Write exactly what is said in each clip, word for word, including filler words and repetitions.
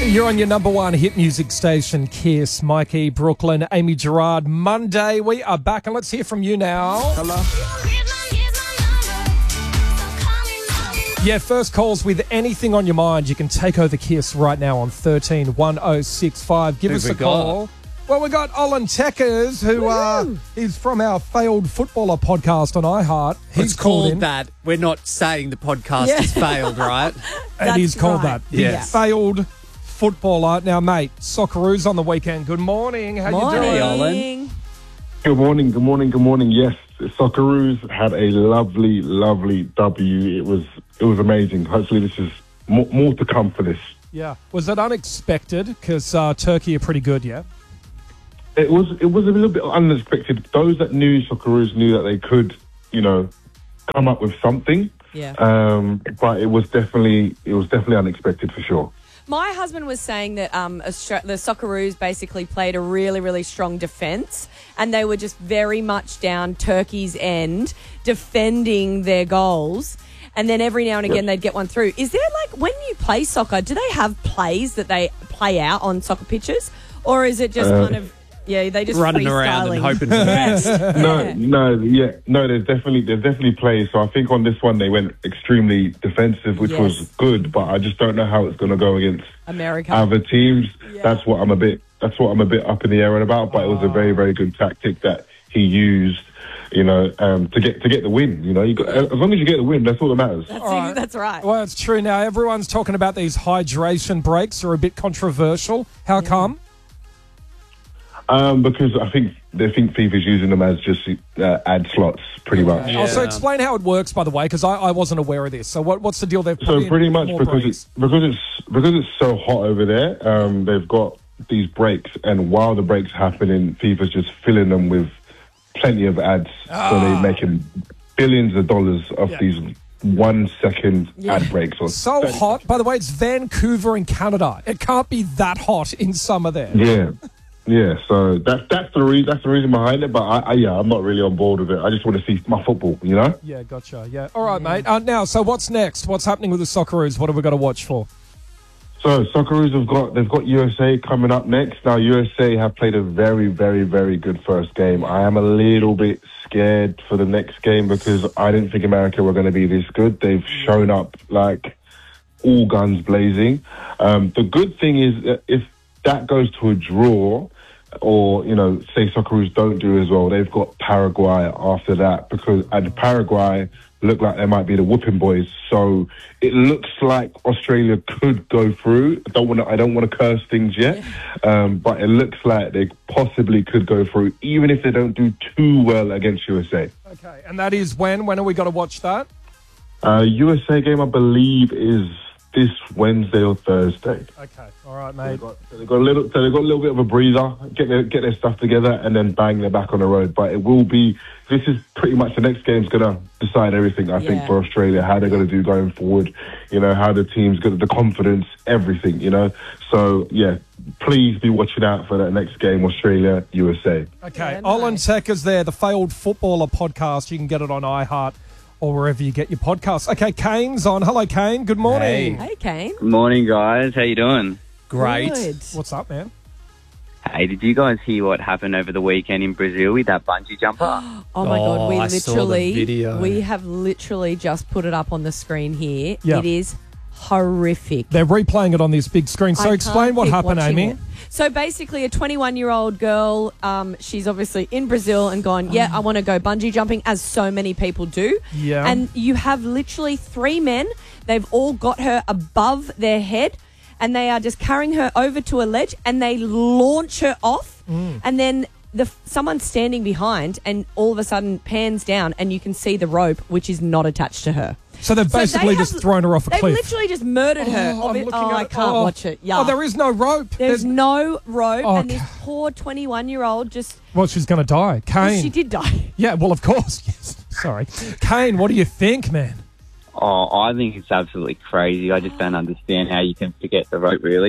You're on your number one hit music station, Kiss. Mikey, Brooklyn, Amy Gerard. Monday, we are back, and let's hear from you now. Hello. Yeah, first calls with anything on your mind. You can take over Kiss right now on thirteen one oh six five. Give Who us we a call. got? Well, we got Olin Teckers, who uh, is from our Failed Footballer podcast on iHeart. He's It's called called in. that. We're not saying the podcast Yeah. has failed, right? It That's is called right. that. The Yes. Failed Footballer. Now, mate, Socceroos on the weekend. Good morning. How Morning. you doing? Olin. Good morning, good morning, good morning. Yes, the Socceroos had a lovely, lovely W. It was it was amazing. Hopefully this is more, more to come for this. Yeah. Was it unexpected? Because uh, Turkey are pretty good, yeah? It was it was a little bit unexpected. Those that knew Socceroos knew that they could, you know, come up with something. Yeah. Um, but it was definitely it was definitely unexpected for sure. My husband was saying that um, Austra- the Socceroos basically played a really, really strong defence, and they were just very much down Turkey's end, defending their goals. And then every now and again they'd get one through. Is there, like, when you play soccer, do they have plays that they play out on soccer pitches? Or is it just Uh, kind of, yeah, they just Running around and freestyling? hoping for the best. No, Yeah. no, yeah, no. There's definitely there's definitely plays. So I think on this one they went extremely defensive, which Yes. was good. But I just don't know how it's going to go against America. other teams. Yeah. That's what I'm a bit. That's what I'm a bit up in the air about. But it was a very very good tactic that he used. You know, um, to get to get the win. You know, you got, as long as you get the win, that's all that matters. That's, All right. that's right. Well, it's true now. Everyone's talking about these hydration breaks are a bit controversial. How come? Um, because I think they think FIFA's using them as just uh, ad slots, pretty much. Yeah. Also, explain how it works, by the way, because I, I wasn't aware of this. So what, what's the deal there? So pretty much because it's because it's because it's so hot over there, um, they've got these breaks, and while the breaks happening, FIFA's just filling them with plenty of ads, so they're making billions of dollars off Yeah. these one second ad breaks. Or So thirty hot. By the way, it's Vancouver in Canada. It can't be that hot in summer there. Yeah, yeah. So that's that's the reason that's the reason behind it. But I, I yeah, I'm not really on board with it. I just want to see my football. You know. Yeah, gotcha. Yeah. All right, mate. Uh, now, so what's next? What's happening with the Socceroos? What have we got to watch for? So Socceroos have got they've got U S A coming up next. Now U S A have played a very very very good first game. I am a little bit scared for the next game because I didn't think America were going to be this good. They've shown up like all guns blazing. Um, the good thing is that if that goes to a draw, or you know, say Socceroos don't do as well, they've got Paraguay after that because and Paraguay look like they might be the whooping boys. So it looks like Australia could go through. I don't want to. I don't want to curse things yet, um, but it looks like they possibly could go through, even if they don't do too well against U S A. Okay, and that is when? When are we going to watch that? Uh, U S A game, I believe, is this Wednesday or Thursday. Okay, all right, So mate. they've got, so they've got a little, so they've got a little bit of a breather, get their get their stuff together, and then bang, they're back on the road. But it will be. This is pretty much the next game's going to decide everything. I think Yeah. for Australia, how they're going to do going forward. You know, how the team's got the confidence, everything. You know, so yeah, please be watching out for that next game, Australia U S A. Okay, Yeah, Olin nice. Teckers there, the Failed Footballer podcast. You can get it on iHeart or wherever you get your podcasts. Okay, Kane's on. Hello, Kane. Good morning. Hey, Kane. Good morning, guys. How you doing? Great. Good. What's up, man? Hey, did you guys hear what happened over the weekend in Brazil with that bungee jumper? Oh my Oh, God, we I saw the literally, video. we have literally just put it up on the screen here. Yeah. It is horrific. They're replaying it on this big screen. So I explain can't what keep happened, watching Amy. it. So basically, a twenty-one-year-old girl, um, she's obviously in Brazil and gone, yeah, I want to go bungee jumping, as so many people do. Yeah. And you have literally three men. They've all got her above their head, and they are just carrying her over to a ledge, and they launch her off, Mm. and then the someone standing behind, and all of a sudden pans down, and you can see the rope, which is not attached to her. So they've So they basically have- just thrown her off a They've cliff. literally just murdered her. Oh, I'm Obvi- looking oh, at I it. can't Oh. watch it. Yeah. Oh, there is no rope. There's no rope, Oh, and this okay. poor twenty-one-year-old just... Well, she's going to die. Kane. She did die. Yeah, well, of course. Yes. Sorry. Kane, what do you think, man? Oh, I think it's absolutely crazy. I just don't understand how you can forget the rope, really.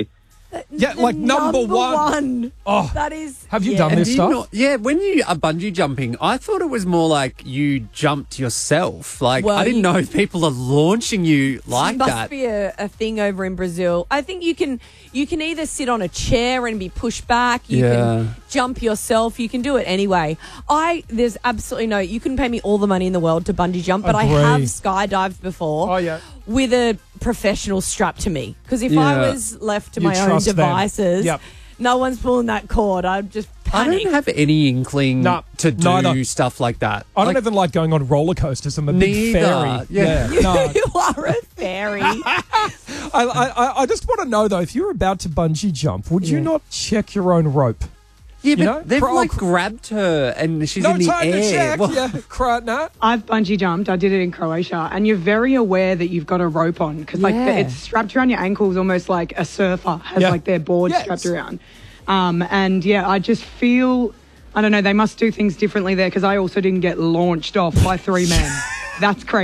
Yeah, The like number, one. one. Oh, That is. have you yeah. done And this do you stuff? not- yeah, when you are bungee jumping, I thought it was more like you jumped yourself. Like, Well, I didn't you- know people are launching you like must that. be a, a thing over in Brazil. I think you can you can either sit on a chair and be pushed back. You Yeah. can jump yourself. You can do it anyway. I there's absolutely no. You can pay me all the money in the world to bungee jump, but Agree. I have skydived before. Oh, yeah. With a professional strapped to me, because if I Yeah. was left to You my own trust them. devices, Yep. no one's pulling that cord. I'd just I panic. don't have any inkling Nah, to do neither. stuff like that. I don't Like, even like going on roller coasters. I'm a big Neither. fairy. Yeah. no. You are a fairy. I, I, I just want to know, though, if you're about to bungee jump, would you Yeah. not check your own rope? yeah, but know? they've Pro- like grabbed her and she's no in the time air. to check. Well, Yeah, cry, nah. I've bungee jumped. I did it in Croatia, and you're very aware that you've got a rope on because, like, Yeah. the, it's strapped around your ankles, almost like a surfer has Yeah. like their board Yes. strapped around. Um, and yeah, I just feel, I don't know, they must do things differently there because I also didn't get launched off by three men. That's crazy.